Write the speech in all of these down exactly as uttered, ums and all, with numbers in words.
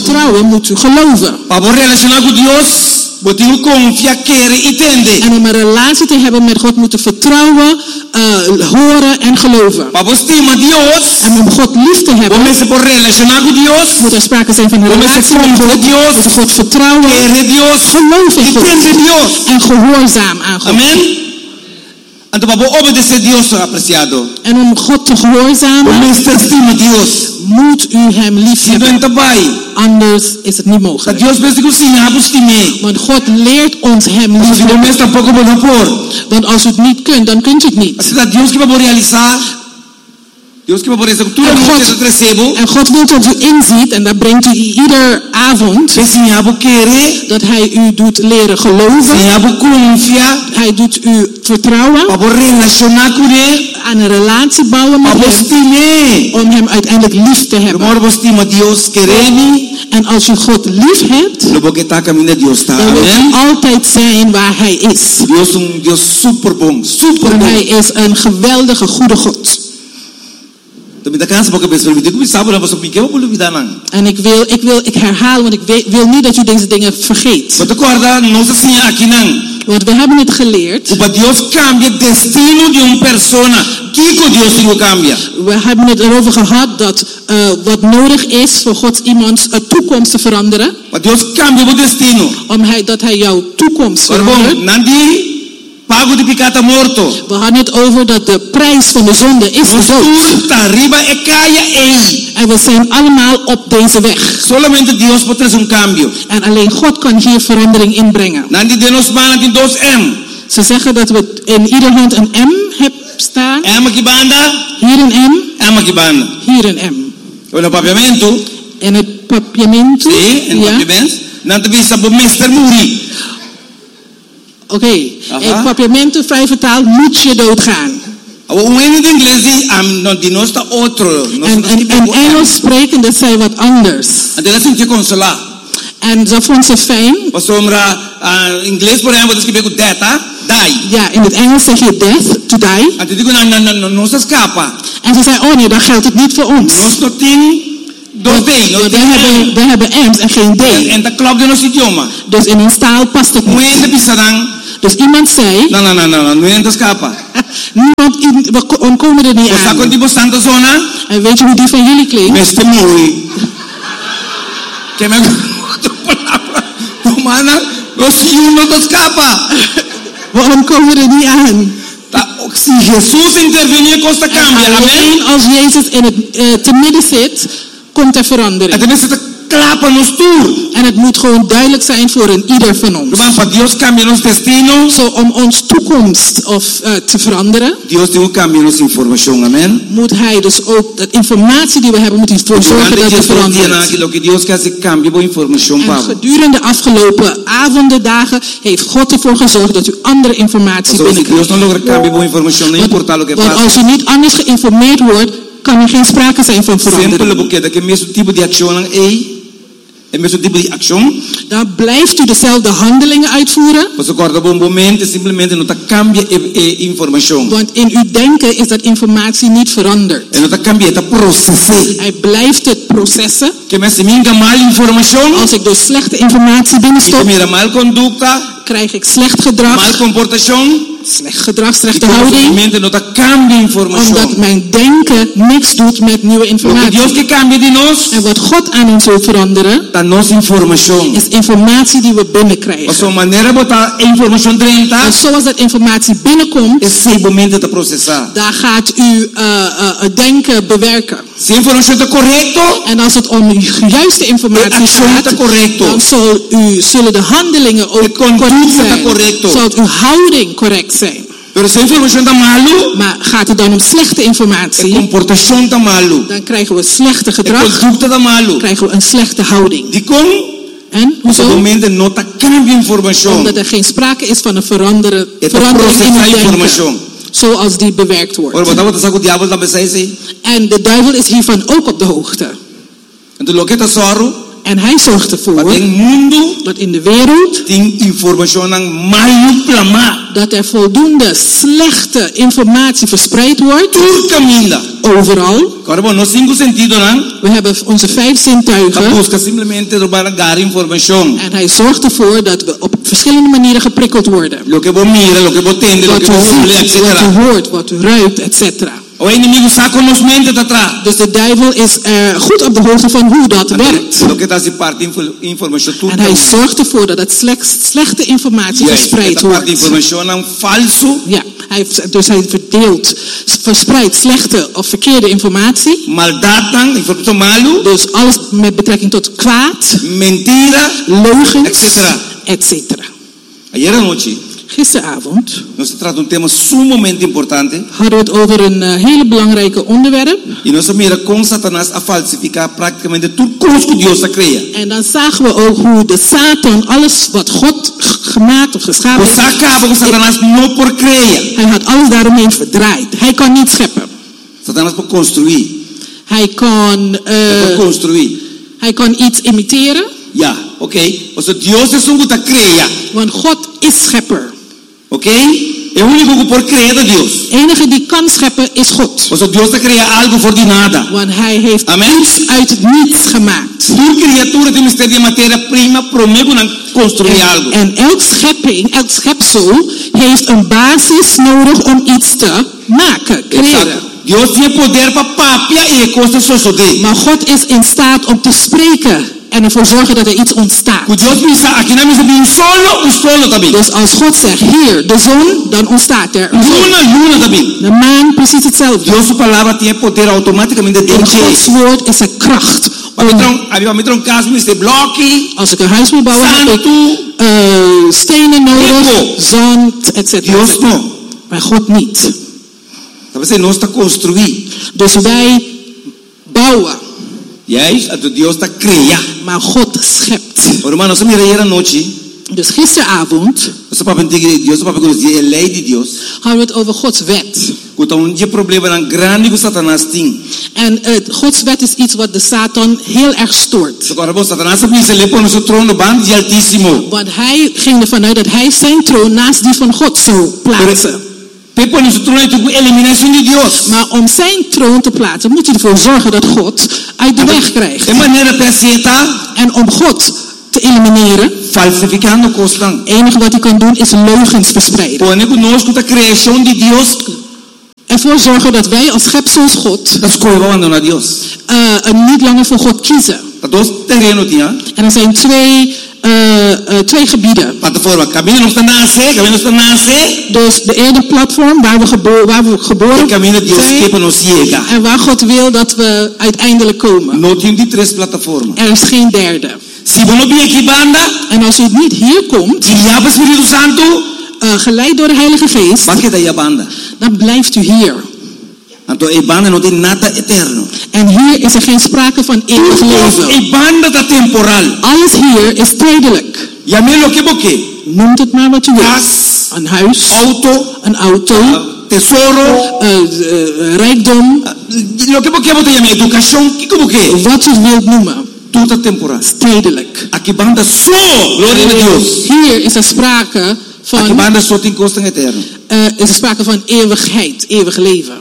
vertrouwen, moet u geloven. Para relacionar com Deus, você confia, querer e entender. En om een relatie te hebben met God, moet u vertrouwen, uh, horen en geloven. Para você estimar Deus, en om God lief te hebben, você pode relacionar com Deus, moet er sprake zijn van een relatie met God, Deus, moet u God vertrouwen, querer Deus, geloven in God Deus. en gehoorzaam aan God. Amen. Então, para obedecer Deus, apreciado. En om God te gehoorzamen, moet u hem lief hebben. Anders is het niet mogelijk. Want God leert ons hem lief hebben. Want als u het niet kunt, dan kunt u het niet. Deus que vai en, God, en God wil dat u inziet, en dat brengt u iedere avond, dat hij u doet leren geloven, hij doet u vertrouwen, aan een relatie bouwen met hem, om hem uiteindelijk lief te hebben. En als u God lief hebt, dan wil u altijd zijn waar hij is. Want hij is een geweldige, goede God. En ik wil, ik wil, ik herhaal, want ik wil niet dat u deze dingen vergeet. Want we hebben het geleerd. We hebben het erover gehad dat uh, wat nodig is voor God iemands uh, toekomst te veranderen. Om hij, dat hij jouw toekomst verandert. We hadden het over dat de prijs van de zonde is de dood. En we zijn allemaal op deze weg. En alleen God kan hier verandering inbrengen. Ze zeggen dat we in ieder hand een M hebben staan. Hier een M. Hier een M. En het papiamento. Oké, okay. Het papiamento vrij vertaald, moet je doodgaan. En in Engels spreken dat zij wat anders. En dat vond ze fijn. Ja, in het Engels zeg je death, to die. En ze zei, oh nee, dan geldt het niet voor ons. Want we hebben, we hebben M's en geen D. Dus in ons taal past het niet. Dus iemand zei, no, no, no, no, no escapa. Niemand in, we komen er niet aan. En weet je hoe die van jullie klinkt? Waarom komen we er niet aan? Si Jesús interviene, cosa cambia. Alleen als Jezus in het uh, te midden zit, komt er verandering. En het moet gewoon duidelijk zijn voor een ieder van ons. Zo om ons toekomst of, uh, te veranderen, moet hij dus ook de informatie die we hebben, moet hij ervoor zorgen dat het verandert. En gedurende de afgelopen avonden, dagen, heeft God ervoor gezorgd dat u andere informatie binnenkrijgt. Want, want als u niet anders geïnformeerd wordt, kan er geen sprake zijn van verandering. Dan blijft u dezelfde handelingen uitvoeren. Want in uw denken is dat informatie niet veranderd. Hij blijft het processen. Als ik dus slechte informatie binnenstop, krijg ik slecht gedrag. Slecht gedrag, slechte houding. Omdat mijn denken niks doet met nieuwe informatie. En wat God aan ons wil veranderen, is informatie die we binnenkrijgen. En zoals dat informatie binnenkomt, daar gaat u uh, uh, denken bewerken. En als het om juiste informatie gaat, dan zal u, zullen de handelingen ook correct zijn. Zal uw houding correct zijn. Maar gaat het dan om slechte informatie, dan krijgen we slechte gedrag, krijgen we een slechte houding. En hoezo? Omdat er geen sprake is van een veranderen, verandering in het denken, zoals die bewerkt wordt. En de duivel is hiervan ook op de hoogte. En hij zorgt ervoor dat in de wereld dat er voldoende slechte informatie verspreid wordt, overal. No cinco sentidos, we hebben onze vijf zintuigen. En hij zorgt ervoor dat we op verschillende manieren geprikkeld worden. Lo que vos mira, lo que vos tende, lo que vos huele, et cetera. Wat u hoort, wat u ruikt, et cetera. O inimigo está con los mentes atrás. Dus de duivel is uh, goed op de hoogte van hoe dat werkt. En hij zorgt ervoor dat het slechts slechte informatie yes, verspreid wordt. Ja, hij, dus hij verdeelt, verspreidt slechte of verkeerde informatie. Maldad, informatie malu. Dus alles met betrekking tot kwaad, mentira, leugens, et cetera. Et cetera. Ayer anoche. Gisteravond nos trata un tema sumamente importante. Hadden we het over een uh, hele belangrijke onderwerp. Y nos mira con Satanás a falsificar prácticamente todo lo que Dios ha creado. En dan zagen we ook hoe de Satan alles wat God gemaakt of geschapen heeft. Pues Satanás no por creer. Hij had alles daaromheen verdraaid. Hij kan niet scheppen. Satanás por construir. Hij kan uh, construir. Hij kan iets imiteren. Ja, oké. Okay. O sea, Dios es un que crea. Want God is schepper. Oké? El único que por creer es Dios. Enige die kan scheppen is God. O sea, Dios te crea algo por de nada. Want hij heeft Amen. iets uit het niets gemaakt. Tu criatura tiene usted de materia prima, promego na construir en, algo. En elk schepping, elk schepsel heeft een basis nodig om iets te maken, creëren. Dios tiene poder para papia y cosas suceder. Maar God is in staat om te spreken. En ervoor zorgen dat er iets ontstaat. Dus als God zegt, hier, de zon, dan ontstaat er een zon. De maan, precies hetzelfde. In Gods woord is er kracht. Als ik een huis moet bouwen, heb ik uh, stenen nodig, zand, et cetera. Maar God niet. Dus wij bouwen. Yes, Dios está crea. Maar God schept. Hermanos, mira ayer anoche. Dus gisteravond. Dios hadden we het over Gods wet. En uh, Gods wet is iets wat de Satan heel erg stoort. Want hij ging ervan uit dat hij zijn troon naast die van God zou plaatsen. Maar om zijn troon te plaatsen moet hij ervoor zorgen dat God uit de weg krijgt. En om God te elimineren, het enige wat hij kan doen is leugens verspreiden. Ervoor zorgen dat wij als schepsels God uh, niet langer voor God kiezen. En er zijn twee Uh, uh, twee gebieden. Dus de ene platform waar we, gebo- waar we geboren zijn. En waar God wil dat we uiteindelijk komen. Er is geen derde. En als u niet hier komt, uh, geleid door de Heilige Geest, dan blijft u hier. En hier is er geen sprake van eeuwig leven. Alles hier is tijdelijk. Noemt het maar wat u wilt. Een huis, auto, een auto, uh, tesoro, uh, uh, rijkdom. Wat u wilt noemen. Is tijdelijk. Hier is er sprake van, uh, is er sprake van eeuwigheid, eeuwig leven.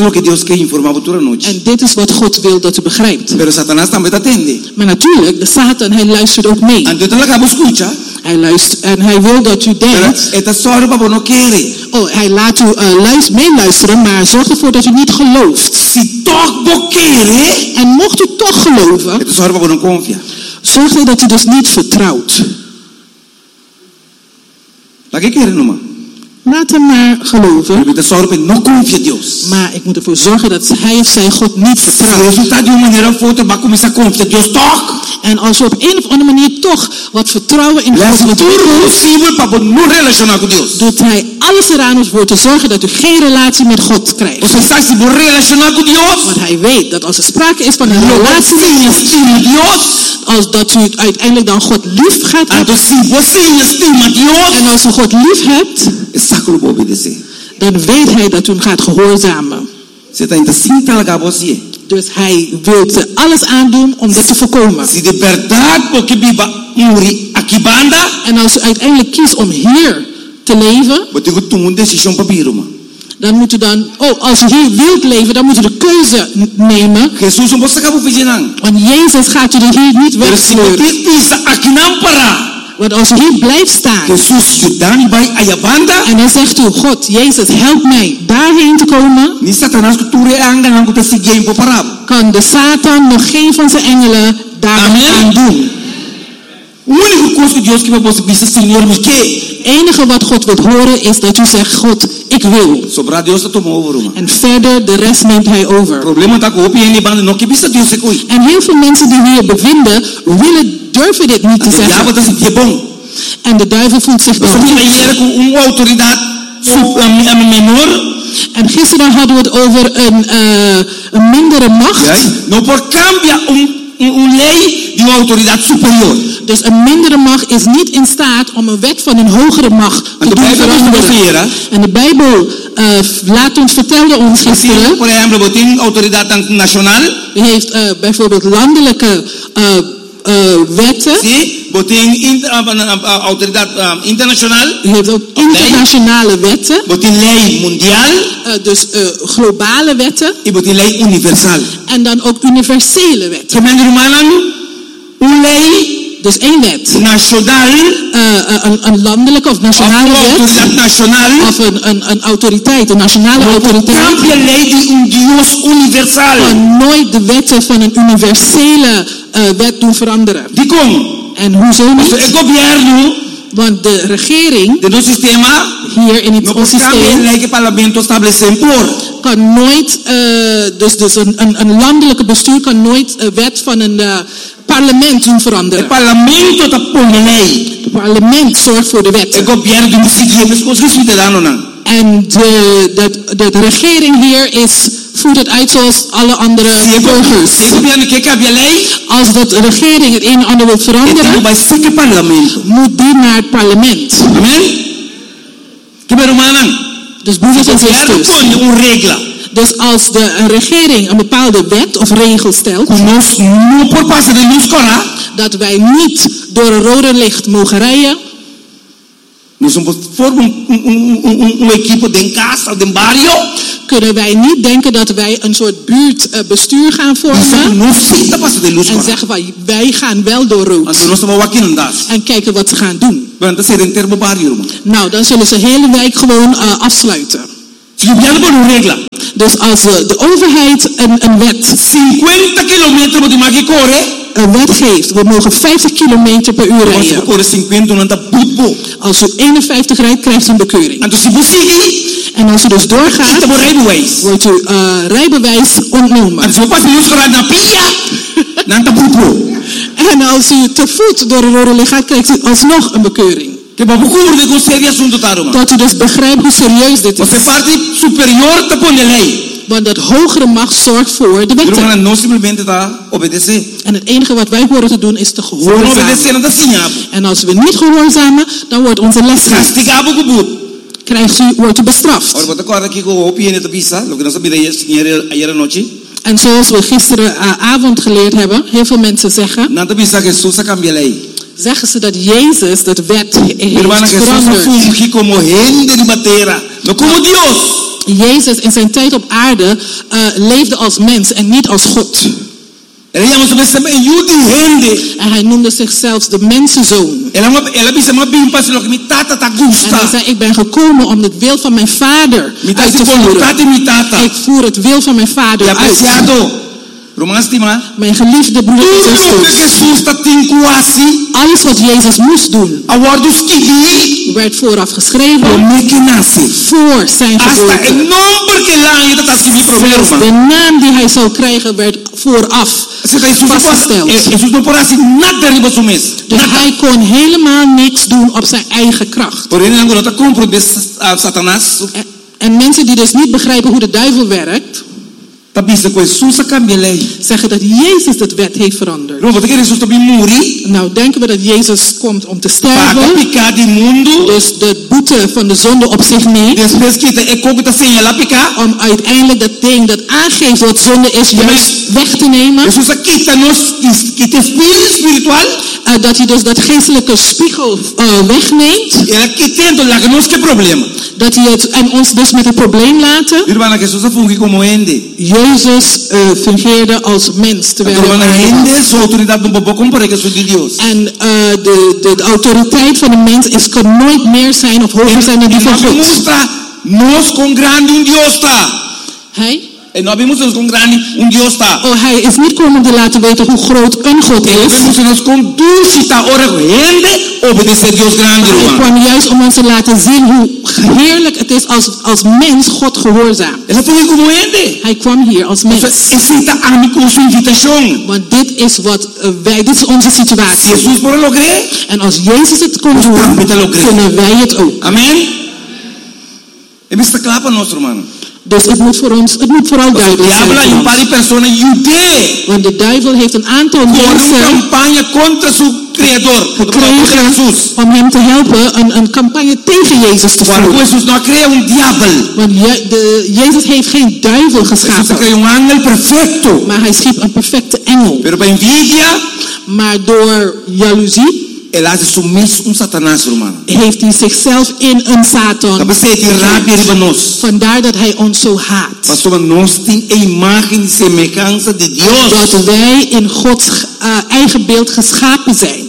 En dit is wat God wil dat u begrijpt. Maar natuurlijk, de Satan, hij luistert ook mee. Hij luistert en hij wil dat u denkt. Oh, hij laat u uh, luister, meeluisteren, maar zorg ervoor dat u niet gelooft. En mocht u toch geloven, zorg er dat u dus niet vertrouwt. Laat hem maar geloven. Maar ik moet ervoor zorgen dat hij of zij God niet vertrouwt. En als je op een of andere manier toch wat vertrouwen in God ontwikkelt, doet hij alles eraan om ervoor te zorgen dat u geen relatie met God krijgt. Want hij weet dat als er sprake is van een relatie met God, als dat u uiteindelijk dan God lief gaat hebben. En als u God lief hebt, dan weet hij dat u hem gaat gehoorzamen. Dus hij wil er alles aandoen om dit te voorkomen. En als u uiteindelijk kiest om hier te leven, Dan moet u dan, oh, als u hier wilt leven, dan moet u de keuze nemen. Jesus não pode sacar vigilang. Want Jezus gaat u er hier niet wegsleuren. Want als u hier blijft staan. Jesus judani bij ayabanda. En dan zegt u, God, Jezus, help mij daarheen te komen. Ni Satanas kuture anga nang kutasigayin po parab. Kan de Satan nog geen van zijn engelen daar aan doen. Het enige wat God wil horen is dat u zegt, God, ik wil. En verder de rest neemt hij over. En heel veel mensen die hier bevinden, willen, durven dit niet te zeggen. En de duivel voelt zich dan. En gisteren hadden we het over een, uh, een mindere macht. Een lei die autoriteit superior. Dus een mindere macht is niet in staat om een wet van een hogere macht te doen veranderen. En de Bijbel uh, laat ons vertellen ons gisteren. Por ejemplo, botin autoridad nacional. U heeft uh, bijvoorbeeld landelijke uh, uh, wetten. Sí, botin inter, uh, autoridad uh, internacional. U heeft ook internationale wetten. Botin lei mundial. Uh, dus uh, globale wetten. Y botin lei universal. En dan ook universele wetten. Gemene Romanen, een lei. Dus één wet. Nacional. Uh, een, een landelijke of nationale of wet. Autoridad nacional. Of een, een, een autoriteit, een nationale no, autoriteit. Cambia lei di un Dios universal. Kan nooit de wetten van een universele uh, wet doen veranderen. Die kom. En hoezo niet? Het governo. Want de regering, de no sistema, hier in het no systeem, kan nooit, uh, dus, dus een, een, een landelijke bestuur kan nooit een wet van een uh, parlement doen veranderen. Het parlement Het parlement zorgt voor de wet. En de, de, de, de regering hier is, voert het uit zoals alle andere burgers. Als de regering het een en ander wil veranderen, moet die naar het parlement. Amen. Dus broeders en zusters. Dus als de regering een bepaalde wet of regel stelt, dat wij niet door een rode licht mogen rijden, kunnen wij niet denken dat wij een soort buurtbestuur gaan vormen en zeggen wij, wij gaan wel door rood en kijken wat ze gaan doen. Nou, dan zullen ze de hele wijk gewoon uh, afsluiten. Dus als uh, de overheid een, een wet een wet geeft, we mogen vijftig kilometer per uur rijden. Als u eenenvijftig rijdt, krijgt u een bekeuring. En als u dus doorgaat, wordt u uh, rijbewijs ontnomen. En als u te voet door een rode licht gaat, krijgt u alsnog een bekeuring. Dat u dus begrijpt hoe serieus dit is. Want dat hogere macht zorgt voor de wetten. En het enige wat wij horen te doen is te gehoorzamen. En als we niet gehoorzamen, dan wordt onze les geleerd. Krijgt u, wordt u bestraft. En zoals we gisteravond geleerd hebben, heel veel mensen zeggen, zeggen ze dat Jezus dat wet heeft veranderd. Jezus in zijn tijd op aarde uh, leefde als mens en niet als God. En hij noemde zichzelf de mensenzoon. En hij zei, ik ben gekomen om het wil van mijn vader uit te voeren. Ik voer het wil van mijn vader uit. Mijn geliefde broeders en zusters. Alles wat Jezus moest doen, werd vooraf geschreven voor zijn geboorte. Zelfs de naam die hij zou krijgen werd vooraf vastgesteld. Dus hij kon helemaal niks doen op zijn eigen kracht. En, en mensen die dus niet begrijpen hoe de duivel werkt, zeggen dat Jezus de wet heeft veranderd. Nou, denken we dat Jezus komt om te sterven. Dus de boete van de zonde op zich neemt. Om uiteindelijk dat ding dat aangeeft wat zonde is juist weg te nemen. Uh, Uh, dat hij dus dat geestelijke spiegel uh, wegneemt. Dat hij het en ons dus met het probleem laten. Jezus uh, fungeerde als mens terwijl hij en uh, de, de, de autoriteit van de mens is, kan nooit meer zijn of hoger zijn dan die van God. Hij? En no vimos con grande un Dios ta. Oh, hij is niet komen te laten weten hoe groot een God is. Vemos con dulcita ora gente obedecer Dios grande. Hij kwam juist om ons te laten zien hoe heerlijk het is als als mens God gehoorzaamt. Hij kwam hier als mens. Want dit is wat uh, wij, dit is onze situatie. En als Jezus het kon doen, kunnen wij het ook. Amen. En is te klaar para nosotros, hermano. Dus het moet voor ons, het moet vooral duidelijk zijn. Want de duivel heeft een aantal mensen gekregen om hem te helpen een, een campagne tegen Jezus te voeren. Want je, de, Jezus heeft geen duivel geschapen, maar hij schiep een perfecte engel. Maar door jaloezie Ele hace sumiso um Satanás, hermano. Heeft hij zichzelf in een Satan. Vandaar dat hij ons zo haat. Dat wij in Gods uh, eigen beeld geschapen zijn.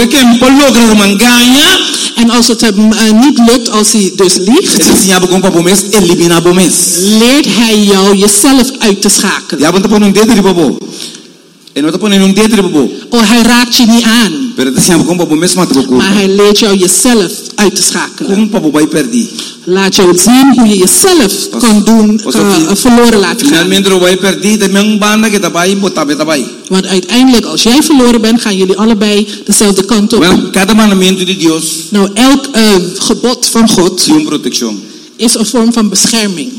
En als het hem uh, niet lukt, als hij dus liegt, leert hij jou jezelf uit te schakelen. Oh, hij raakt je niet aan. Maar hij leert jou jezelf uit te schakelen. Laat jou zien hoe je jezelf kan doen, uh, verloren laten gaan. Want uiteindelijk, als jij verloren bent, gaan jullie allebei dezelfde kant op. Nou, elk uh, gebod van God is een vorm van bescherming.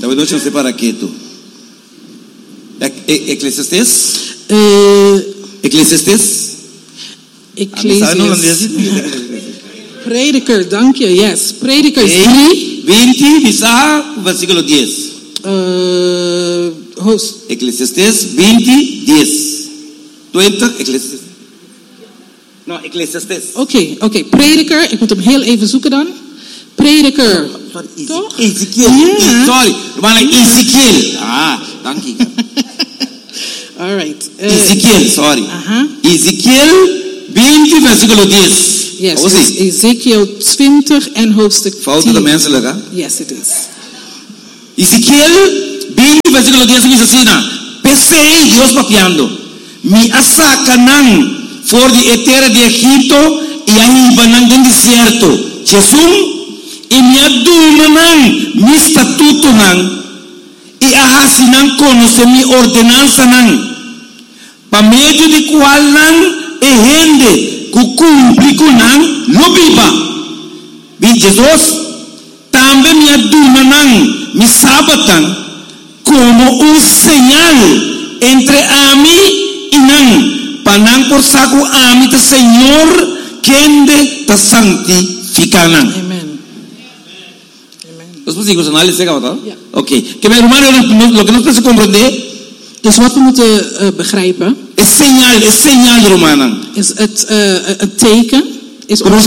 Ecclesiastes. Uh, Ecclesiastes. Ecclesiastes. Prediker, dank je. Yes. Prediker drie. veinte, bisa, versículo diez. Uh, host. Ecclesiastes veinte, diez. veinte, Ecclesiastes. No, Ecclesiastes. Oké, okay, oké. Okay. Prediker, ik moet hem heel even zoeken dan. Prediker. Sorry, Ezekiel. Yeah. Sorry, Ezekiel. Ah, dank je. All right. Uh, Ezekiel, sorry. Uh-huh. Ezekiel veinte, versículo diez. Yes, dus Ezekiel twintig en hoofdstuk tien. Fout de menselijk, hè? Yes, it is. Ezekiel veinte, versículo diez dice así, Pesei Dios papiando, mi asacanan for de etera de Egipto y ahí banan del desierto. Jesum y mi adumanan mi estatuto nan y ahasinan conoce mi ordenanza nan. Pa medio de cual nan e gente cucumpli kunan lo viva. Vi Jesus también mi adumanan mi sabatan como un señal entre a mí y nan. Panan por saco a mí te Señor quende te santificanan. Amen. Los posicionales se acabó, ¿no? Okay. Que mi hermano lo que no se comprende. Dus wat we moeten uh, begrijpen is señal, is señal, hermana. Is het uh, een teken? Is ons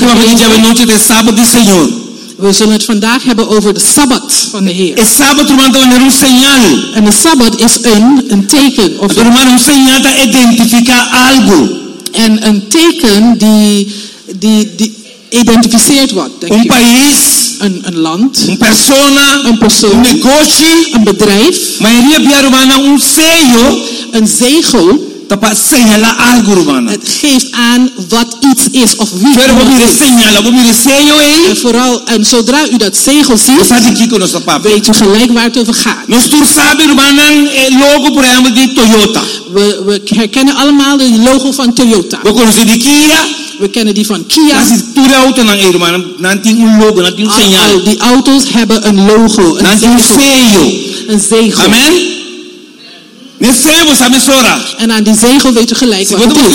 we zullen het vandaag hebben over de Sabbat van de Heer. El Sabbat, hermano, es un señal. En de Sabbat is een een teken of hermano, un señal dat identifica algo. En een teken die die die identificeert wat, denk un je? país, een, een land, een persona, een persoon, un negocio, een bedrijf, mayoría hermana, un sello, een zegel. Dat señala algo, hermana. Het geeft aan wat iets is of wie Pero het is. Señala, en vooral, en zodra u dat zegel ziet, weet u gelijk waar het over gaat. We, we herkennen allemaal de logo van Toyota. We kennen die van Kia. Al, die auto's hebben een logo, een zegel. Een zegel. Amen. En aan die zegel weet u gelijk wat het is.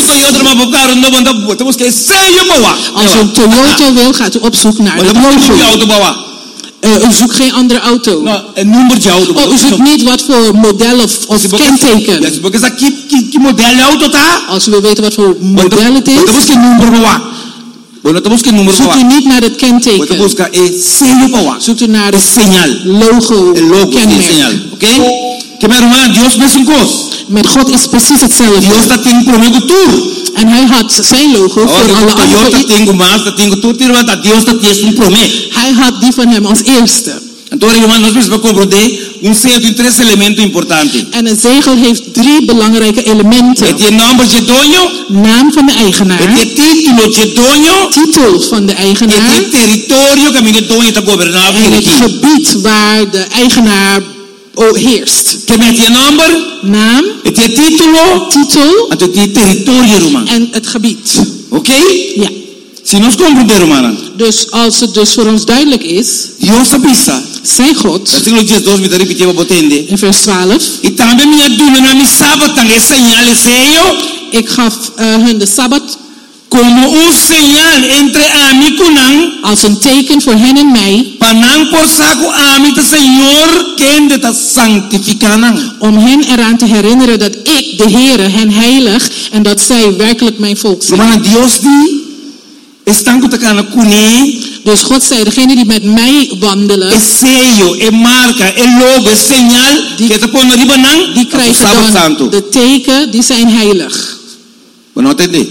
Als u een Toyota wil, gaat u op zoek naar het logo. Uh, u zoekt geen andere auto. No, een nummer de auto. Oh, u zoekt niet wat voor model of, of kenteken. Ja, porque essa que que que modelo de auto tá? Als u wil weten wat voor model het is. Você busca o número lá. Bueno, te busca o número lá. Zoekt u niet naar het kenteken. Você busca o sello lá. Zoekt u naar het señal, logo, el logo, kenmerk. señal, ¿okay? Que meu irmão, Deus fez um coisa. Met God is precies hetzelfde. Deus está tendo prometido tudo. En hij had zijn logo voor alle anderen. Deus está tendo mais, está tendo tudo, Deus está tendo um prometo. Hij had die van hem als eerste. Então, irmão, nós precisamos compreender um sello de três elementos importantes. En een zegel heeft drie belangrijke elementen. Het is naam de dono, naam van de eigenaar. Het is título de dono, titel van de eigenaar. Het is territorio que de dono está gobernado. En het gebied waar de eigenaar heerst. Que met je nummer, naam, het is título, titel, en het is territorio, Roman. En het gebied. Oké? Okay? Ja. Si nos comprende, Romana. Dus als het dus voor ons duidelijk is. Dios avisa. Zijn God. Versículo twaalf, me repetimos botende. In vers twaalf. Y también me aduna na mi sábado tan es señal es ello. Ik gaf uh, hun de Sabbat. Como un señal entre a mí kunan. Als een teken voor hen en mij. Panang por saco a mí te Señor que de ta santificanan. Om hen eraan te herinneren dat ik, de Heere, hen heilig en dat zij werkelijk mijn volk zijn. Romana, Dios die. Están kutacana kune. Dus God zei, degene die met mij wandelen. El sello, el marca, el logo, el señal. Die, que te pone arriba nan. Die krijgen dan santo. De teken, die zijn heilig. Bueno, entendí.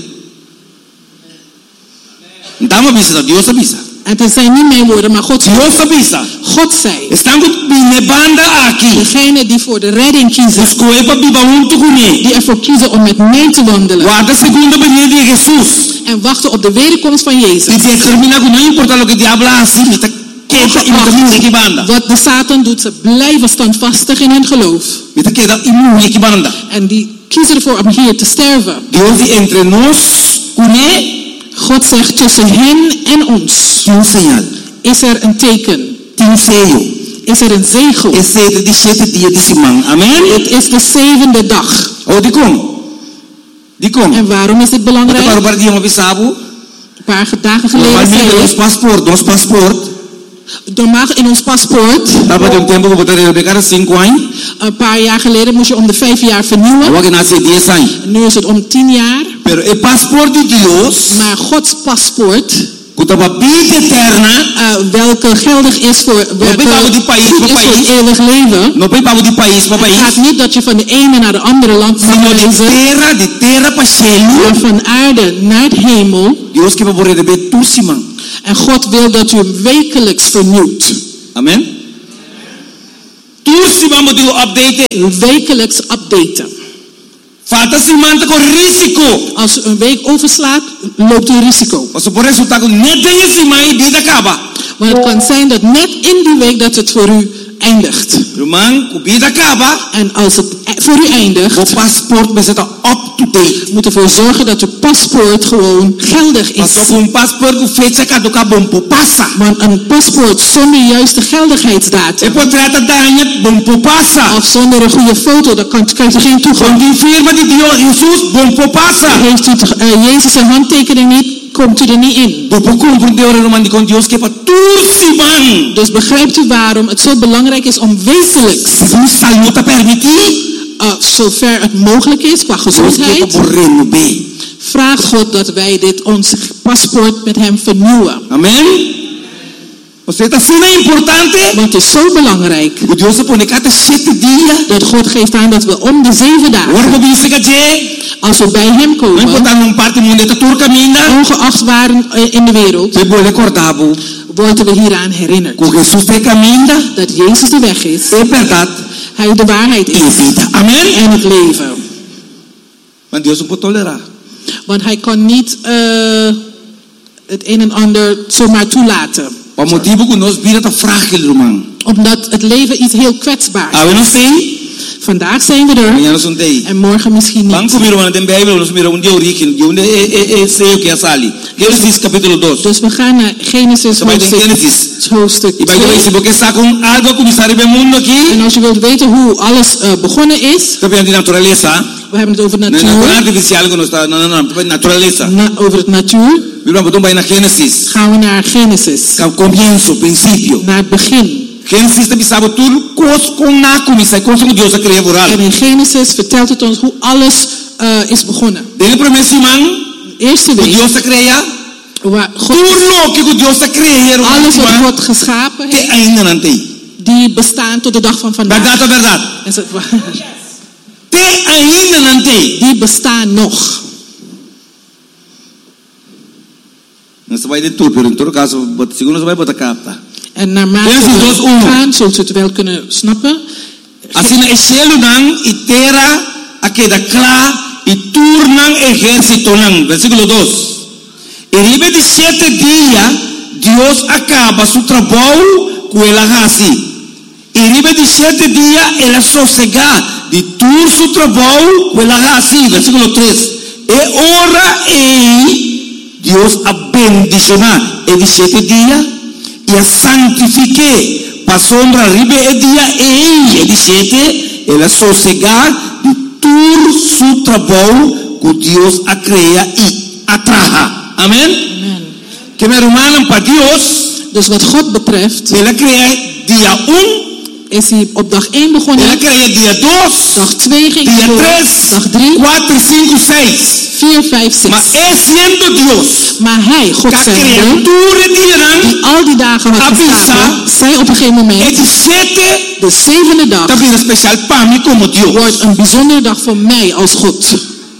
Estamos avisando, Dios avisa. En het zijn niet mijn woorden, maar God zei. Dios avisa. God zei. Están binebanda aquí. Degene die voor de redding kiezen. Die Die ervoor kiezen om met mij te wandelen. Guarda segunda venida de Jesús. En wachten op de wederkomst van Jezus. Y determina que no importa lo que diablo hace, wat de Satan doet, ze blijven standvastig in hun geloof. En die kiezen ervoor om hier te sterven. Dios entre nos, God zegt tussen hen en ons. Is er een teken? Is er een zegel? Amen. Het is de zevende dag. Oh, die kom. Die kom. En waarom is dit belangrijk? Een paar dagen geleden zei ik. paspoort, ons paspoort. Normaal in ons paspoort. Een paar jaar geleden moest je om de vijf jaar vernieuwen. Nu is het om tien jaar. Maar Gods paspoort. Uh, welke geldig is voor, welke goed is voor eeuwig leven. Het gaat niet dat je van de ene naar de andere land mag reizen. Maar van aarde naar de hemel. En God wil dat u hem wekelijks vernieuwt. Amen. Wekelijks updaten. Als u een week overslaat, loopt u risico. Maar het kan zijn dat net in die week dat het voor u eindigt. En als het voor u eindigt, moet ervoor zorgen dat uw paspoort gewoon geldig is. Want een paspoort zonder juiste geldigheidsdatum of zonder een goede foto, dan kan, krijgt u geen toegang. Heeft u uh, Jezus zijn handtekening niet, komt u er niet in. Dus begrijpt u waarom het zo belangrijk is om wekelijks, uh, zover het mogelijk is qua gezondheid, vraagt God dat wij dit ons paspoort met hem vernieuwen. Amen. Want het is zo belangrijk dat God geeft aan dat we om de zeven dagen, als we bij hem komen, ongeacht waren in de wereld, worden we hieraan herinnerd. Dat Jezus de weg is, hij de waarheid is en het leven. Want hij kan niet uh, het een en ander zomaar toelaten. Omdat het leven iets heel kwetsbaars is. Vandaag zijn we er. En morgen misschien niet. Dus we gaan naar Genesis hoofdstuk twee. En als je wilt weten hoe alles uh, begonnen is. We hebben het over natuur. Na, over het natuur. Vamos bij naar Genesis. Gaan we naar Genesis. Comienzo, principio. Naar het begin. Genesis te bisabo tudo cos com na comissão, cos com Deus a criar vooral. En in Genesis vertelt het ons hoe alles uh, is begonnen. De primeira semana, eerste week. Deus a criar. Waar God tudo que Deus a criar. Alles wat God geschapen heeft. Te ainda não tem. Die bestaan tot de dag van vandaag. Verdade ou verdade? Is het waar? Te ainda não tem. Die bestaan nog. Não se vai de tudo, pero em todo caso, segundo se vai botar capta. En naarmate we gaan, zult u het wel kunnen snappen. Assim é cielo dan e terra a queda clara e tornam exército nan. Versículo dos. E ribe de sete dias, Deus acaba seu trabalho com ela assim. E ribe de sete dias, ela sossega de todo seu trabalho com ela assim. Versículo três. E ora e Deus a bendicionar. E de sete dias, e a santifique. Passou a ribe e dia e de sete, ela sossega de todo seu trabalho que Deus a cria e atraha. Amen? Amen. Que me romanen para Deus. Dus wat God betreft, ela cria dia um. Is hij op dag één begonnen. Ela cria dia dois. Dag twee ging dia door. Tres, dag drie. Quatro, cinco, seis. Vier, vijf, zes. Maar é sendo Deus. Maar hij, God zijnde, die al die dagen had geschapen, zei op een gegeven moment, de zevende dag wordt een bijzondere dag voor mij als God.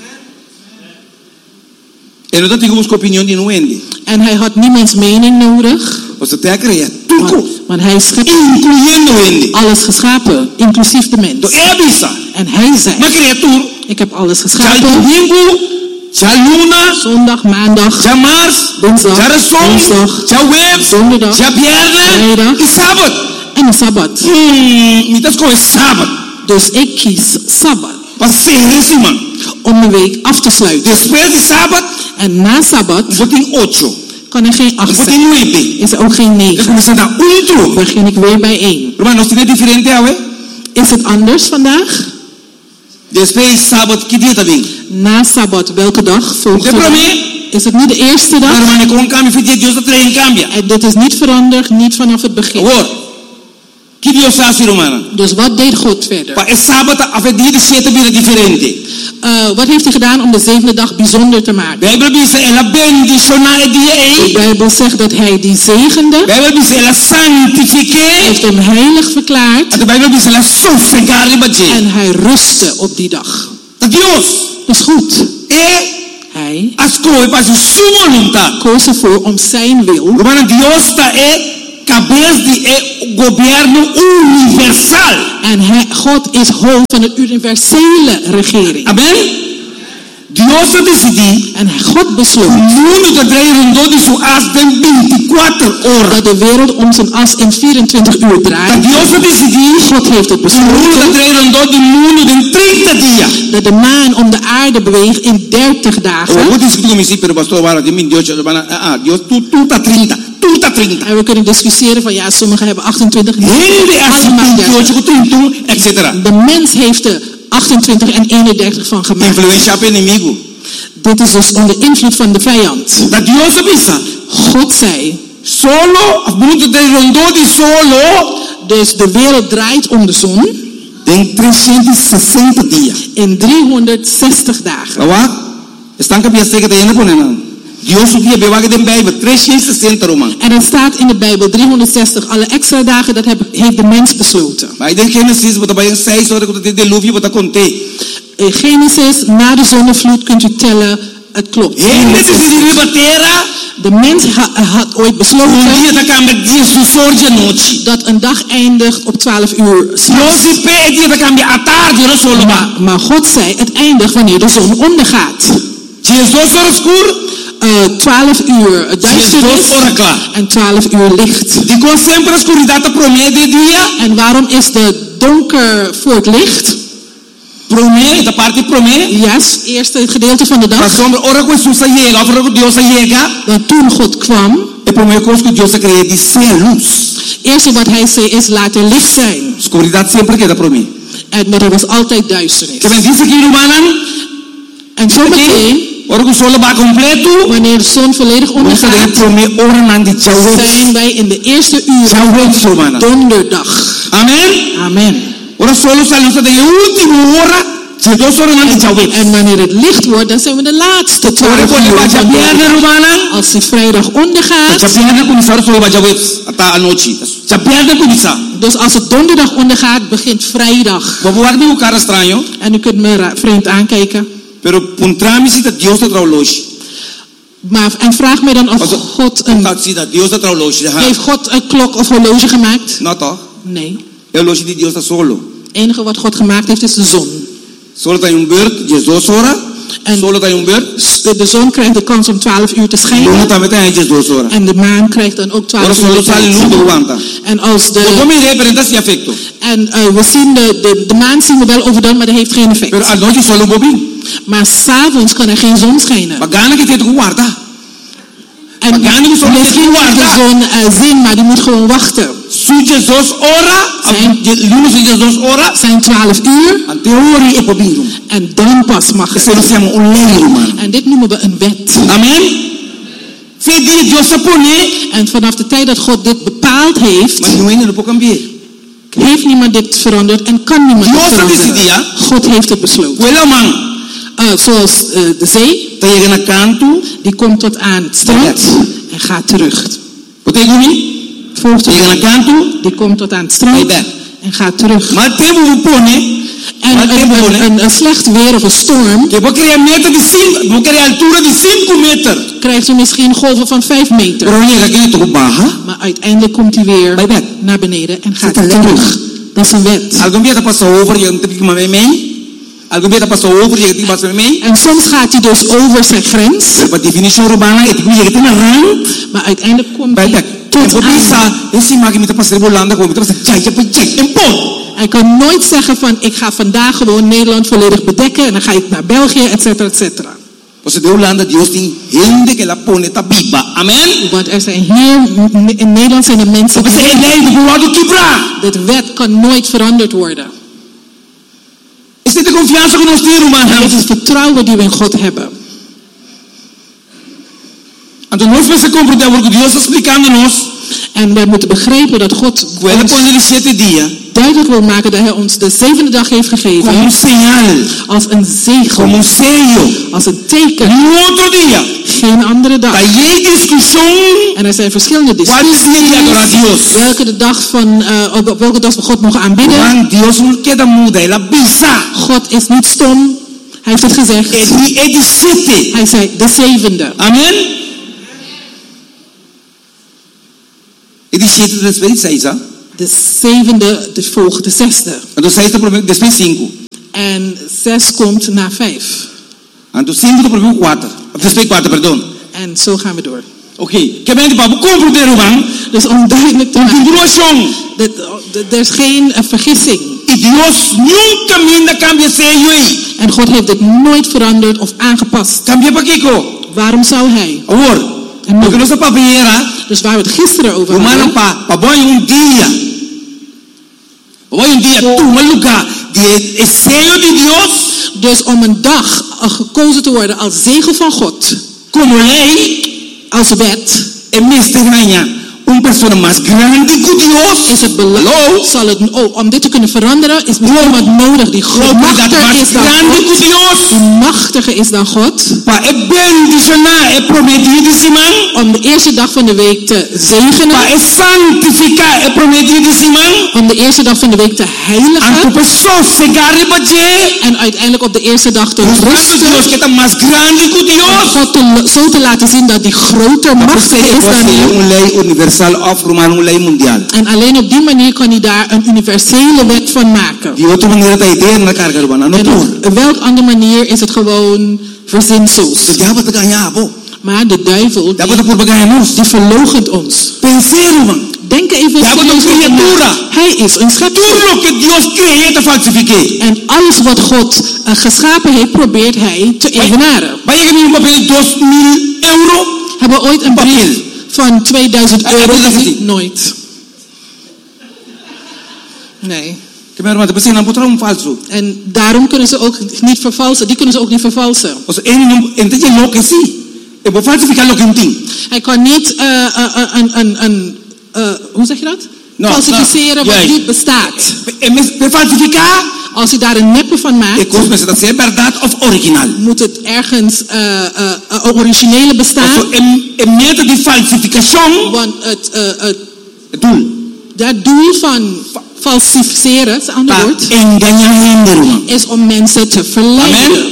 En hij had niemands mening nodig. Want, want hij schept alles geschapen, inclusief de mens. En hij zei, ik heb alles geschapen. Já luna, zondag, maandag, já mars, dinsdag, já woensdag, já web, donderdag, já viernes e sábado. En een sabbat. Hmm, muitas coisas sábado. Dus ik kies sabbat. Para ser man. Om de week af te sluiten. Depois de sábado, en na sabbat, ocho. Kan er geen acht zijn. Is er ook geen negen. Dan begin ik weer bij één. Is het anders vandaag? Depois sábado, que dia também? Na sabbat, welke dag? Volgende is het niet de eerste dag? En dit is niet veranderd, niet vanaf het begin. Que Deus faz, irmã? Dus wat deed God verder? Para sábado, a dia de sete weer diferente. Uh, wat heeft hij gedaan om de zevende dag bijzonder te maken? De Bijbel zegt dat hij die zegende. Heeft hem heilig verklaard. En hij rustte op die dag. Dat is goed. Hij koos ervoor om zijn wil. Cabeça de governo universal. En hij, God is hoofd van de universele regering. Amen. Deus decidiu. En God besloot. O mundo que draai rondou de sua as em vinte-quatro horas. Dat de wereld om zijn as in vierentwintig uur draait. Deus decidiu. God heeft het besloten. O mundo que draai rondou de mundo in trinta dias. Dat de maan om de aarde beweegt in dertig dagen. Oh, wat is het nu pero pastor Wara, die min Deus, ah, Deus tu tu ta trinta. En we kunnen discussiëren van ja, sommigen hebben achtentwintig. De mens heeft er achtentwintig en eenendertig van gemaakt. Dit is dus onder invloed van de vijand. God zei, solo, solo. Dus de wereld draait om de zon. In driehonderdzestig dagen. Están cambiando que te llena ponen. Dios subia bewaken de Bijbel driehonderdzestig Roman. En het staat in de Bijbel driehonderdzestig alle extra dagen, dat heeft de mens besloten. Maar in Genesis wat bij zes hoor dat dit de luvie wat conté. In Genesis na de zonnevloed kunt u tellen, het klopt. De mens ha, had ooit besloten dat een dag eindigt op twaalf uur. Maar, maar God zei het eindigt wanneer de zon ondergaat. Uh, twaalf uur duisternis en twaalf uur licht. En waarom is de donker voor het licht? Promé, de parte promé. Yes, eerste gedeelte van de dag. Dan toen God kwam. Eerste wat hij zei is laat er licht zijn. En maar er was altijd duisternis. En zo meteen Wanneer de zon volledig ondergaat, zijn wij in de eerste uur donderdag. Amen. Amen. En wanneer het licht wordt, dan zijn we de laatste twaalf uur. Als die vrijdag ondergaat. Dus als het donderdag ondergaat, begint vrijdag. En u kunt me vreemd aankijken. Maar, en vraag mij dan of God een... Heeft God een klok of horloge gemaakt? Nee. Het enige wat God gemaakt heeft is de zon. En de zon krijgt de kans om twaalf uur te schijnen. En de maan krijgt dan ook twaalf uur te schijnen. En als de... En uh, we zien de, de, de maan zien we wel overdag, maar dat heeft geen effect. Maar s'avonds kan er geen zon schijnen. En misschien moet de zon uh, zien, maar die moet gewoon wachten. Zijn, zijn twaalf uur. En dan pas mag het. En dit noemen we een wet. Amen. En vanaf de tijd dat God dit bepaald heeft, heeft niemand dit veranderd en kan niemand dit veranderen. God heeft het besloten. Uh, zoals uh, de zee, die komt tot aan het strand en gaat terug. Volgt die komt tot aan het strand en gaat terug. En een, een, een, een slecht weer of een storm krijgt u misschien golven van vijf meter. Maar uiteindelijk komt hij weer naar beneden en gaat terug. Dat is een wet. En soms gaat hij dus over zijn grens. Maar uiteindelijk komt hij tot aan. Hij kan nooit zeggen van ik ga vandaag gewoon Nederland volledig bedekken en dan ga ik naar België, et cetera, et cetera. Want er zijn hier in Nederland zijn er mensen die dit wet kan nooit veranderd worden. Dit is het vertrouwen die we in God hebben. En wij moeten begrijpen dat God duidelijk wil maken dat hij ons de zevende dag heeft gegeven. Als een zegel. Als een teken. Geen andere dag. En er zijn verschillende discussies. Welke de dag van, uh, op welke dag we God mogen aanbidden. God is niet stom. Hij heeft het gezegd. Hij zei de zevende. Amen. De zevende, de volgende, de zesde. En zes komt na vijf. En zo gaan we door. Oké. Dus om duidelijk te maken. Er is geen uh, vergissing. En God heeft het nooit veranderd of aangepast. Waarom zou hij? En nu, dus waar we het gisteren over hadden. Dus om een dag gekozen te worden als zegel van God. Als wet. Een persoon más grande que Dios. Is het belangrijk? Zal het, oh, om dit te kunnen veranderen is misschien iemand nodig die machtiger is dan God. Die machtiger is dan God. Om de eerste dag van de week te zegenen. Om de eerste dag van de week te heiligen. En uiteindelijk op de eerste dag te rusten. Om God te, zo te laten zien dat die groter machtig is dan hij. En alleen op die manier kan hij daar een universele wet van maken. En op welke andere manier is het gewoon verzinsels. Maar de duivel die, die verloochent ons. Denk even hij is een schepper. En alles wat God uh, geschapen heeft, probeert hij te evenaren. Hebben we ooit een brief van tweeduizend euro gezien? Nooit. Nee. En daarom kunnen ze ook niet vervalsen. Die kunnen ze ook niet vervalsen. Hij kan niet uh, uh, een, een, een uh, hoe zeg je dat? No, falsificeren no, wat niet bestaat. Als hij daar een neppe van maakt, moet het ergens uh, uh, uh, originele bestaan. Want het, uh, het, het doel. Dat doel van falsificeren, het is een ander woord, is om mensen te verleiden. Amen.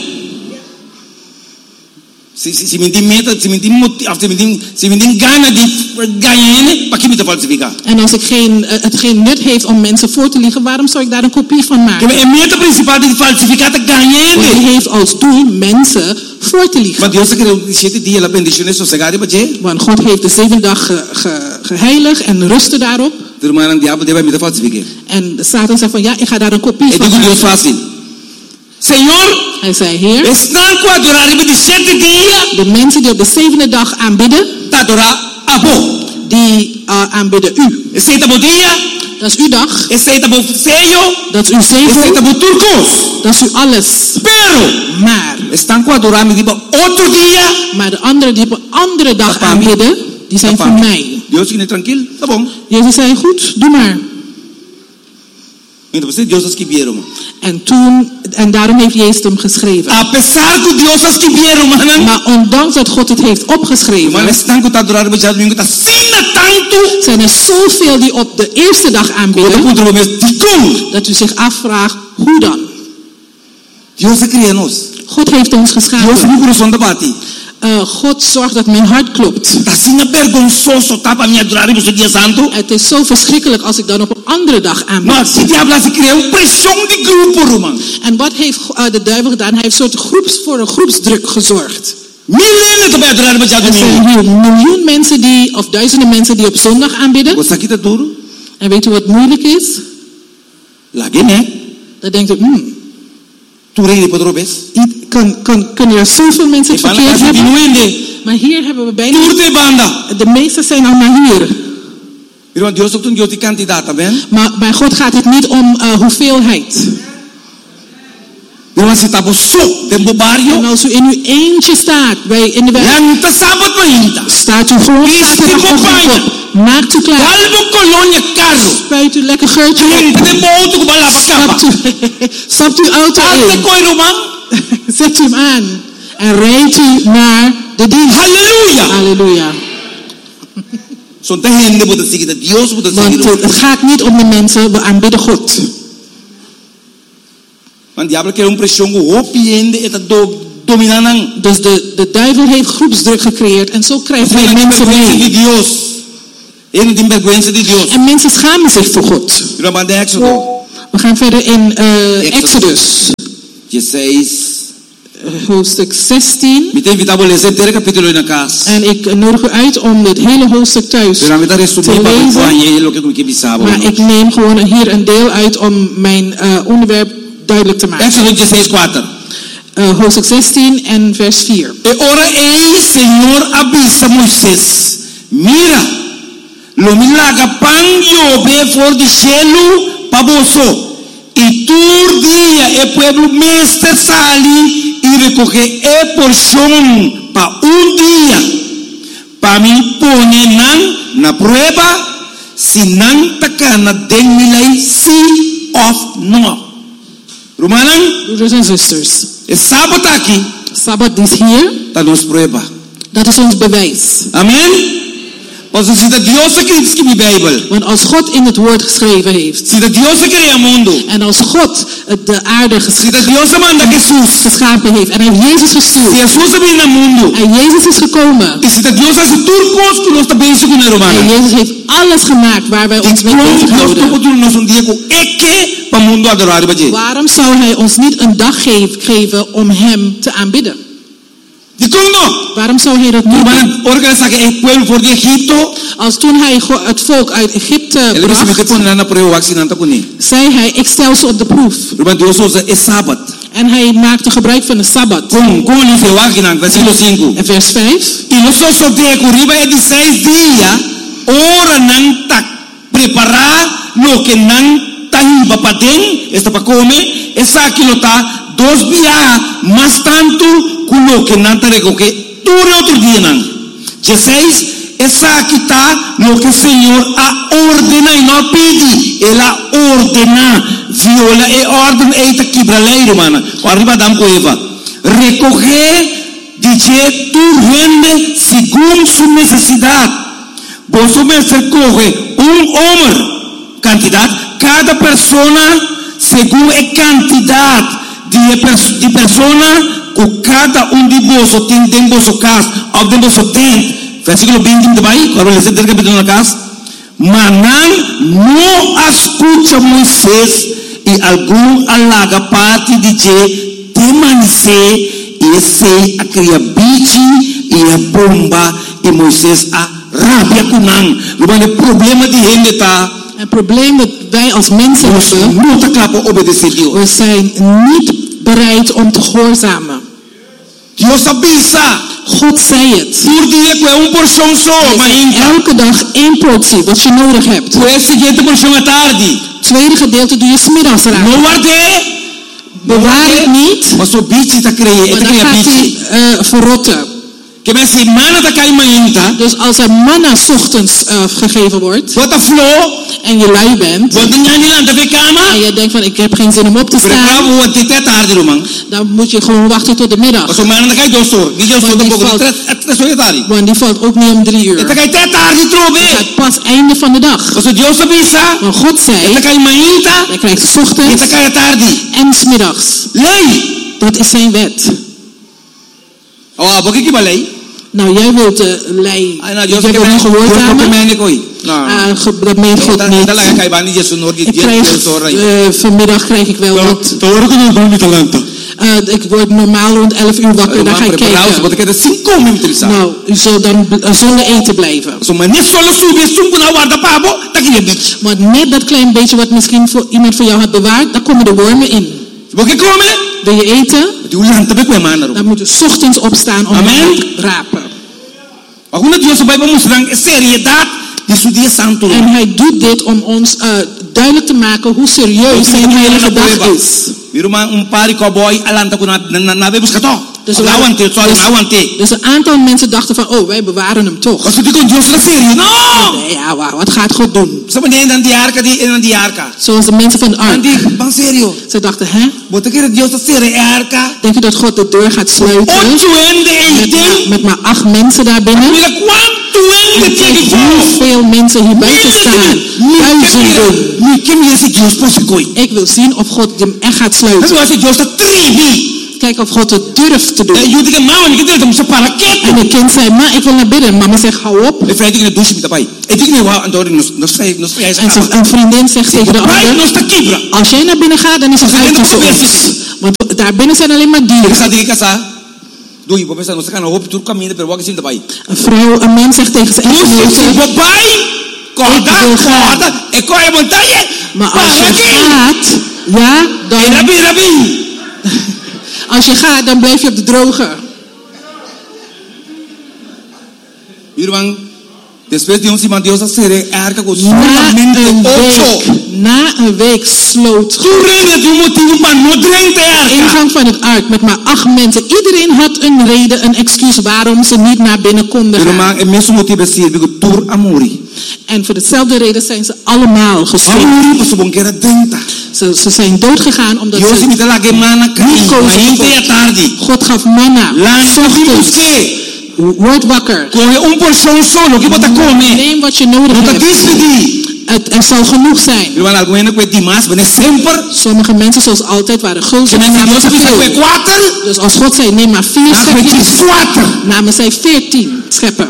Si si si minti meta, si minti si minti gana di gana pa kimi te falsifica. En als ik geen uh, het geen nut heeft om mensen voor te liegen, waarom zou ik daar een kopie van maken? Que meta principal di falsificata gana. Hij heeft als doel mensen voor te liegen. Want Dios creó siete días la bendición es sosegada pa je. Want God heeft de zeven dag ge, ge, geheiligd en rustte daarop. De man diabo deve me falsificar. En de Satan zei van ja, ik ga daar een kopie van maken. Het is fácil. Señor, hij zei, Heer, de mensen die op de zevende dag aanbidden, die uh, aanbidden u. Dat is uw dag. Dat is uw zegel. Dat is uw alles. Maar, maar de anderen die op een andere dag aanbidden, die zijn van mij. Jezus zei, goed, doe maar. En toen, en daarom heeft Jezus hem geschreven. Maar ondanks dat God het heeft opgeschreven, zijn er zoveel die op de eerste dag aanbidden, dat u zich afvraagt, hoe dan? God heeft ons geschapen. Uh, God zorgt dat mijn hart klopt. Het is zo verschrikkelijk als ik dan op een andere dag aanbid. En wat heeft uh, de duivel gedaan? Hij heeft soort groeps, voor een groepsdruk gezorgd. Er zijn hier een miljoen mensen die, of duizenden mensen die op zondag aanbidden. En weet u wat moeilijk is? Dan denkt u, hmm. Kan, kan, kunnen er zoveel mensen het verkeerd hebben? Maar hier hebben we bijna... De meeste zijn al maar hier. Maar bij God gaat het niet om uh, hoeveelheid. En als u in uw eentje staat, bij in de weg, staat u gewoon, staat u op. Maakt u klaar. Spuit u lekker geurtje op. Stapt u, stapt uw auto in. Zet u hem aan. En rijdt u naar de dienst. Halleluja. Halleluja. Want het gaat niet om de mensen, we aanbidden God. Dus de, de duivel heeft groepsdruk gecreëerd en zo krijgt hij mensen mee. En mensen schamen zich voor God. We gaan verder in uh, Exodus. Hoofdstuk zestien. En ik nodig u uit om het hele hoofdstuk thuis te lezen. Maar ik neem gewoon hier een deel uit om mijn uh, onderwerp duidelijk te maken. Uh, hoofdstuk zestien en vers vier. E ora ei, Señor, avisa Moisés, mira, lo milaga pan llove for di cielo pavoso, y tur dia e pueblo meste sali y recoge e porción pa un día, pa mi pone nan na prueba, si nan takana den milay si of no. Romanen? Brothers and sisters. Het Sabbat aqui. Sabbat is hier. Dat is prueba. Dat is ons bewijs. Amen. Want als het Dios escrito in de Bijbel. Want als God in het woord geschreven heeft. Si Dios crea mundo. En als God de aarde geschapen, si Dios manda Jesús geschapen heeft en hij heeft Jezus gestuurd. Si Jesús vino al mundo. En Jezus is gekomen. Y si Dios hace turcos que nos también se con romano. En Jezus heeft alles gemaakt waar wij ons mee bezighouden. Waarom zou hij ons niet een dag geven om hem te aanbidden? Waarom zou hij dat niet doen? Als toen hij het volk uit Egypte bracht, zei hij, ik stel ze op de proef. En hij maakte gebruik van de Sabbat. En vers vijf. Preparar lo que nan tahiba pa din, esta pa come, esa kilota, dos via, mas tanto, kulo que nanta recoge, dure otro día nan. dieciséis, esa quita lo que el Señor ha ordenado y no pide, Él ha ordenado, viola e orden e ita quibraleiro, mana, arriba dam coeva. Recoger, dice, tu rende según su necesidad. Vos me recoge un hombre, cantidad, cada persona según la cantidad de, pers de persona que cada un de vos tiene en vuestro casa, o de vuestro tent. Versículo veinte de ahí, cuando le senté en la casa, Manán no escucha Moisés y algún halaga parte dice, temanice y ese a cria bichi y a bomba y Moisés a rabia kunan. El problema de gente está. Het probleem dat wij als mensen hebben, we zijn niet bereid om te gehoorzamen. Dios avisa. God zei het. Por dia que é um porção só, mas elke dag één portie wat je nodig hebt. O seguinte porção à tarde. Tweede gedeelte doe je 's middags eraan. No guarde. Bewaar het niet. Maar zo bietje te krijgen, maar dan gaat hij uh, verrotten. Que me se mana da cai mainta. Dus als er manna 's ochtends uh, gegeven wordt. Wat a flow. En je lui bent. Wat de nyani landa de kama. En je denkt van ik heb geen zin om op te staan. Wat dit tarde romang. Dan moet je gewoon wachten tot de middag. Zo mana da cai dos horas. Die dos horas poco. Tres horas tarde. Want die valt ook niet om drie uur. Het cai tarde trobe. Het gaat pas einde van de dag. Zo Dios avisa. Want God zei. Het cai mainta. Hij krijgt 's ochtends. Het cai tarde. En 's middags. Lei. Dat is zijn wet. Oh, wat ik balei. Nou, jij wilt de lei. Jij wilt niet gehoorzamen. Dat meent God niet. Ik krijg, uh, vanmiddag krijg ik wel wat. Uh, ik word normaal rond elf uur wakker. Dan ga ik kijken. Nou, u zult dan uh, zonder eten blijven. Maar net dat klein beetje wat misschien voor iemand voor jou had bewaard, daar komen de wormen in. Wil je eten? Dan moet je 's ochtends opstaan om te rapen. En hij doet dit om ons uh, duidelijk te maken hoe serieus zijn heilige dag is. Dus, waren, dus, dus een aantal mensen dachten van, oh, wij bewaren hem toch. Nee, ja, wow, wat gaat God doen? Zoals de mensen van de ark. Ze dachten, hè? Denk je dat God de deur gaat sluiten? Met, met, met maar acht mensen daar binnen? En kijk hoeveel mensen hier buiten staan. Duizenden. Ik wil zien of God hem echt gaat sluiten. Kijk of God het durft te doen. En het kind zei, ma, ik wil naar binnen. Mama zegt, hou op. En een vriendin zegt tegen de ander, als jij naar binnen gaat, dan is het uit tussen ons. Want daar binnen zijn alleen maar dieren. Een vrouw, een man zegt tegen zijn echtgenote, ik wil gaan. Maar als je gaat, ja, dan... Als je gaat, dan blijf je op de droge. Na een week, na een week sloot de ingang van het ark met maar acht mensen. Iedereen had een reden, een excuus waarom ze niet naar binnen konden gaan. En voor dezelfde reden zijn ze allemaal gestorven. Ze, ze zijn doodgegaan omdat ze niet kozen voor God. God gaf manna. Ochtends. Word wakker. Neem wat je nodig hebt. Het, er zal genoeg zijn. Sommige mensen zoals altijd waren gulzig. Dus als God zei neem maar vier schepjes, namen zij veertien scheppen.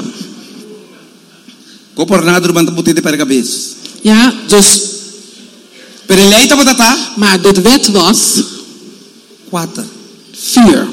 Ja, dus. Maar de wet was vier.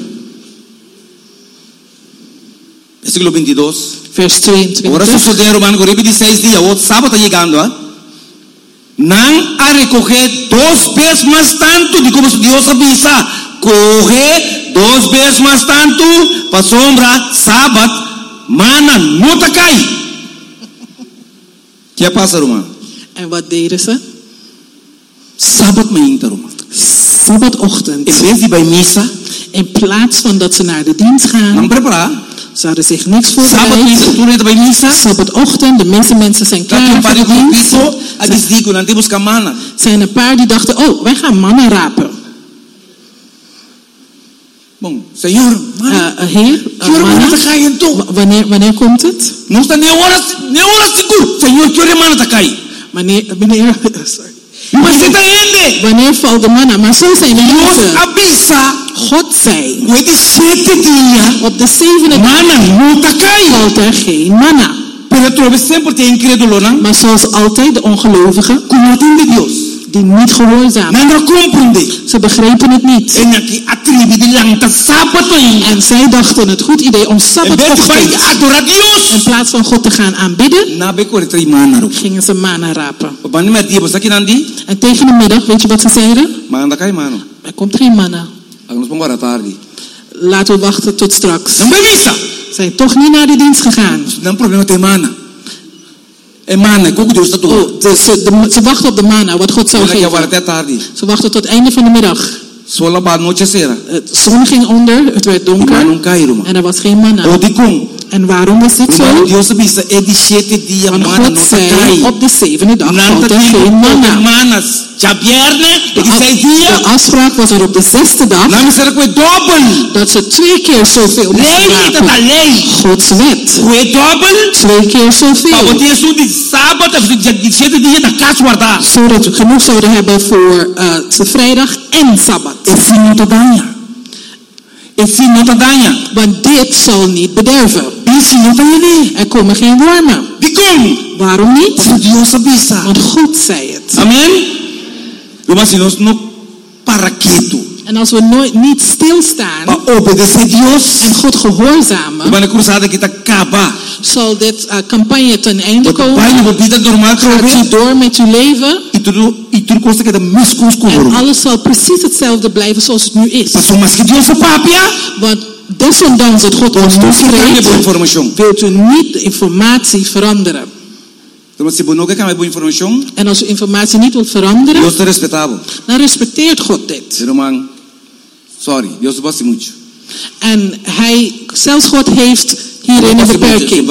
Versículo veintidós. Vers tweeëntwintig. Ahora sucede, hermano, que repite seis días, o sábado está llegando, ¿ah? Nan a recoger dos veces más tanto de como Dios avisa. Coge dos veces más tanto para sombra, sábado, mana, no te cae. ¿Qué pasa, hermano? En wat deden ze? Sabbat maintarum. Sabbatochtend. In vez de bij misa. In plaats van dat ze naar de dienst gaan. Dan prepara. Ze hadden zich niks voorbereid. Sabbat bij misa. Sabbatochtend, de meeste mensen zijn klaar voor de dienst. Er zijn een paar die dachten, oh, wij gaan mannen rapen. Bon, Señor, uh, uh, Heer, uh, manna, wanneer, wanneer komt het? Wanneer, wanneer, sorry. Wanneer valt de manna? Maar zo zijn de mensen. God zei, op de zevende dag valt er geen manna. Maar zoals altijd de ongelovigen, die niet gehoorzamen. Ze begrepen het niet. En zij dachten het goed idee om Sabbatochtend in plaats van God te gaan aanbidden, gingen ze manna rapen. En tegen de middag, weet je wat ze zeiden? Er komt geen manna. Laten we wachten tot straks. Ze zijn toch niet naar de dienst gegaan. Oh, de, ze, de, ze wachten op de manna, wat God zou geven. Ze wachten tot het einde van de middag. De zon ging onder, het werd donker en er was geen manna. En waarom was dit zo? Want God zei, op de zevende dag valt er geen manna. De, de afspraak was er op de zesde dag dat ze twee keer zoveel moesten rapen. Gods wet. Twee keer zoveel. Zodat we genoeg zouden hebben voor uh, vrijdag en Sabbat. Want dit zal niet bederven. Er komen geen wormen. Waarom niet? Want God zei het. Amen. En als we nooit niet stilstaan en God gehoorzamen, zal dit uh, campagne ten einde komen. Gaat u door met uw leven en alles zal precies hetzelfde blijven zoals het nu is. Want desondanks dat God ons toespreekt, wilt u niet de informatie veranderen. En als u informatie niet wilt veranderen, dan respecteert God dit. Sorry, Dios gosta mucho. En hij, zelfs God heeft hierin een beperking.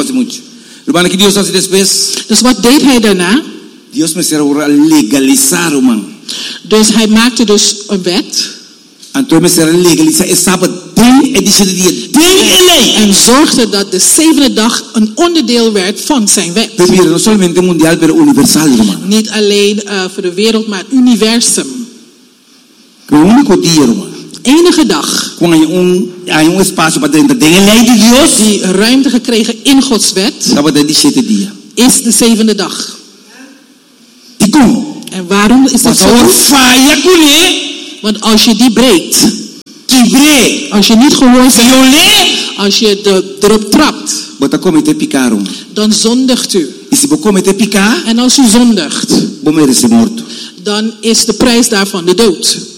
Dus wat deed hij daarna? Dus hij maakte dus een wet. En zorgde dat de zevende dag een onderdeel werd van zijn wet. Niet alleen uh, voor de wereld, maar het universum. Enige dag die ruimte gekregen in Gods wet is de zevende dag. En waarom is dat zo? Want als je die breekt, als je niet gehoorzaam, als je de, erop trapt, dan zondigt u. En als u zondigt, dan is de prijs daarvan de dood.